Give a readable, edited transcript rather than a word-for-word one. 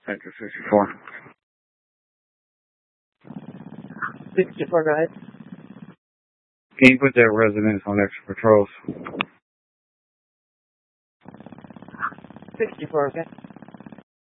Sector 64. 64, go ahead. Can you put that residence on extra patrols? 64, okay.